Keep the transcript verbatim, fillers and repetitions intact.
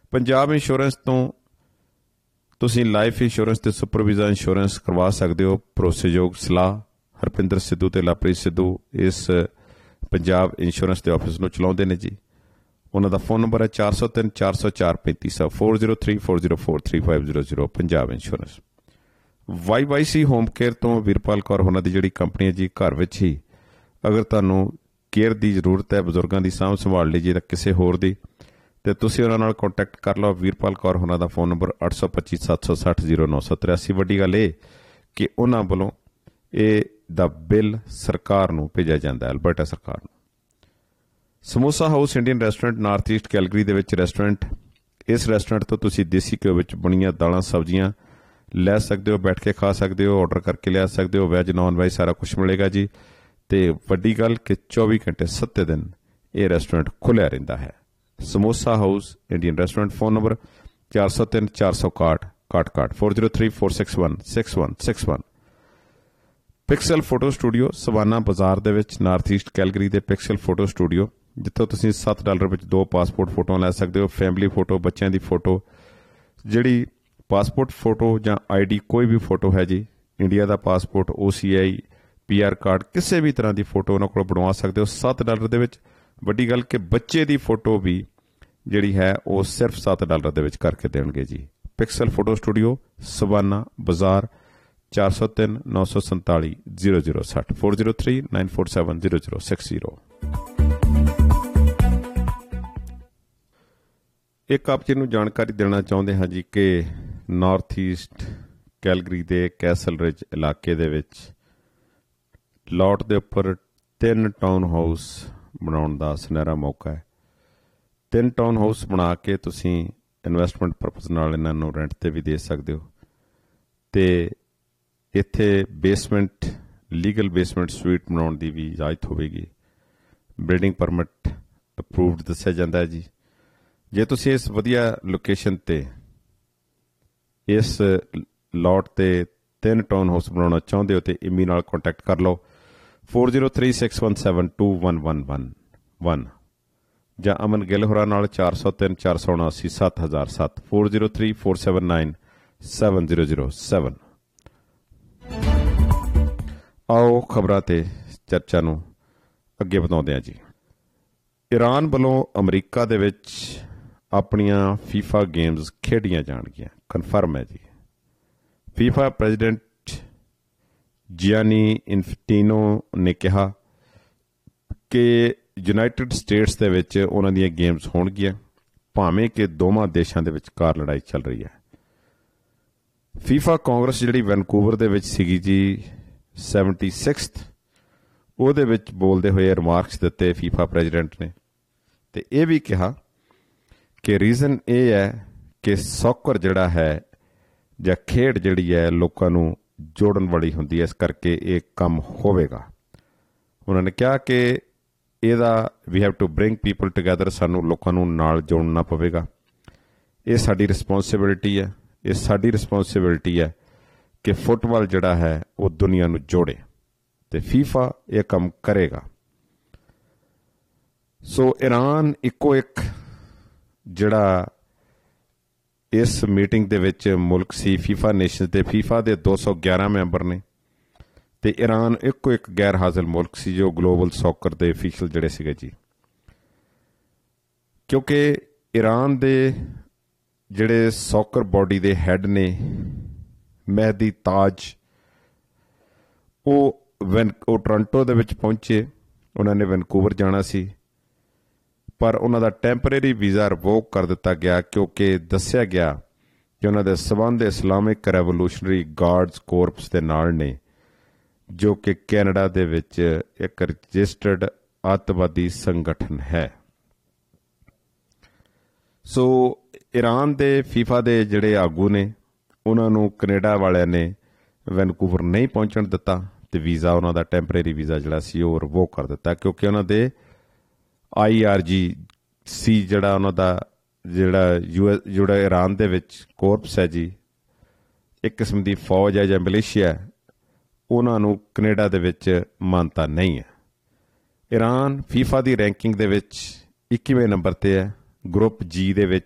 Punjab insurance तो तुसीं life insurance ते सुपर वीज़ा इंश्योरेंस करवा सकते हो। भरोसेयोग सलाह हरपिंदर सिद्धू ते लवप्रीत सिद्धू इस पंजाब इंश्योरेंस के ऑफिस नूं चलाउंदे ने जी। उन्हां दा फोन नंबर है चार सौ तीन चार सौ चार पैंती सौ four zero three four zero four three five zero zero Punjab insurance. Y Y C home care तो वीरपाल कौर होना की जिहड़ी कंपनी है जी, घर विच ही अगर तुहानूं केयर की जरूरत है, बजुर्गों की सांभ संभाल लीजिए तां किसी होर दी, तो तुसीं उन्हां नाल कॉन्टैक्ट कर लो। वीरपाल कौर होना का फोन नंबर अठ सौ पच्ची सत्त सौ सठ जीरो नौ सौ तिरासी। वड्डी गल ये कि उन्हां वल्लों ये दा बिल सरकार नूं भेजा जांदा है, अल्बर्टा सरकार नूं। Samosa house Indian restaurant north east Calgary दे विच रेस्टोरेंट। इस रेस्टोरेंट तो तुसीं देसी घ्यो विच बणीਆਂ दालां सब्जियां लै सकते हो, बैठ के खा सकते हो, ऑर्डर करके लिया सकते हो। वैज नॉन वैज सारा कुछ मिलेगा जी। तो वड्डी गल कि चौबी घंटे सत्ते दिन ये रेस्टोरेंट खुलिया रहिंदा है। Samosa house Indian restaurant. Phone number चार सौ तीन चार सौ काठ काठ काठ four zero three four six one six one six one. Pixel photo studio savanna बाजार दे विच नॉर्थ ईस्ट कैलगरी दे पिक्सल फोटो स्टूडियो, जित्थों तुसीं सत्त डॉलर विच दो पासपोर्ट फोटो लै सकते हो। फैमिली फोटो, बच्चों की फोटो, जिहड़ी पासपोर्ट फोटो जां आई डी कोई भी फोटो है जी, इंडिया का पासपोर्ट, ओ सी आई, पी आर कार्ड, किसी भी तरह की फोटो उन्होंने को बनवा सकते हो सत्त डॉलर दे विच। वड्डी गल कि बच्चे की फोटो भी जिहड़ी है वो सिर्फ सत्त डॉलर दे विच करके देणगे जी। पिक्सल फोटो स्टूडियो सवाना बाजार चार सौ तीन नौ सौ संताली जीरो जीरो सठ four zero three nine four seven zero zero six zero. एक आप जी नूं जानकारी देना चाहुंदे हां जी कि नॉर्थ ईस्ट कैलगरी दे कैसल रिज इलाके दे विच लॉट दे उपर तीन टाउन हाउस बनाउण दा सुनहरा मौका है। तीन टाउन हाउस बना के तुसीं इन्वेस्टमेंट परपज़ नाल इन्हां नूं रेंट ते भी दे सकदे हो। ते इत्थे बेसमेंट लीगल बेसमेंट स्वीट बनाउण दी भी इजाजत होवेगी। बिल्डिंग परमिट अप्रूवड दस्सिया जांदा है जी। जे तुसीं इस वधिया लोकेशन ते इस लॉट ते तीन टाउन हाउस बनाउणा चाहुंदे हो तो इमी नाल कॉन्टैक्ट कर लो four zero three six one seven two one one one one जां अमन गिल होरां नाल चार सौ तीन चार सौ उनासी सत्त हज़ार सत्त four zero three four seven nine seven zero zero seven. आओ खबरां ते चर्चा नूं अगे वधाउंदे हां जी। ईरान वल्लों अमरीका दे विच अपनियां फीफा गेम्स खेडियां जाणगियां, कन्फर्म है जी। फीफा प्रेजिडेंट जियानी इन्फेंटिनो ने कहा कि यूनाइटेड स्टेट्स दे विच उन्हां दीयां गेम्स होणगियां, भावें कि दोवां देशां दे विचकार लड़ाई चल रही है। फीफा कांग्रेस जिहड़ी वैनकूवर दे विच सीगी जी सैवनटी सिक्सथ, ਉਹਦੇ ਵਿੱਚ बोलते हुए रिमार्क्स दिते फीफा प्रेजिडेंट ने, तो यह भी कहा कि रीजन ये है कि सॉकर जिहड़ा है जां खेड जिहड़ी है लोकां नूं जोड़न वाली हुंदी है, इस करके ये काम होवेगा। उन्होंने कहा कि ਇਹਦਾ we have to bring people together, सानूं लोकां नूं नाल जोड़ना पवेगा। ये साडी रिस्पोंसिबिलिटी है, ये साडी रिस्पोंसिबिलिटी है कि फुटबॉल जिहड़ा है वो दुनिया नूं जोड़े, तो फीफा यह काम करेगा। सो ईरान इको एक जिहड़ा इस मीटिंग दे विच मुल्क सी फीफा नेशनस दे, फीफा दे दो सौ ग्यारह मैंबर ने, तो ईरान इको एक गैर हाजिर मुल्क सी जो ग्लोबल सॉकर दे ऑफिशियल जिहड़े सीगे जी। क्योंकि ईरान दे जिहड़े सॉकर बॉडी दे हैड ने मेहदी ताज, वो वैन वो टोरंटो दे विच पहुंचे, उन्होंने वैनकूवर जाना सी, पर उन्हों का टैंपरेरी वीज़ा रिवोक कर दिता गया क्योंकि दस्सिया गया कि उन्होंने संबंध इस्लामिक रेवोल्यूशनरी गार्ड्स कोर्प्स के नाल ने, जो कि कैनेडा दे विच एक रजिस्टर्ड आतंकवादी संगठन है। सो ईरान दे फीफा दे जिहड़े आगू ने, उन्होंने कनेडा वाले ने वैनकूवर नहीं पहुंचण दिता, तो वीज़ा उन्होंने टैंपरेरी वीज़ा जिहड़ा सी वो रिवोक कर दिता क्योंकि उन्होंने आई आर जी सी जिहड़ा उन्होंने जिहड़ा यू एस जिहड़ा ईरान दे विच कोर्प्स है जी, एक किस्म की फौज है जां मिलिशिया है, उन्होंने कनेडा दे विच मानता नहीं है। ईरान फीफा की रैंकिंग दे विच इक्कीवें नंबर ते है, ग्रुप जी दे विच